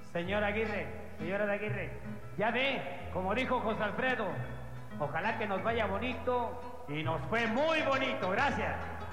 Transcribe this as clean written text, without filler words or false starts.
Señora de Aguirre, ya ve, como dijo José Alfredo, ojalá que nos vaya bonito, y nos fue muy bonito, gracias.